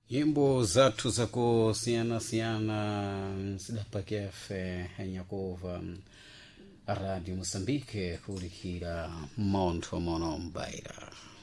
Nyimbo zathu zakusiyana-siyana zidapakefe nyakova Radio Moçambique kulikira montho mono mbaira.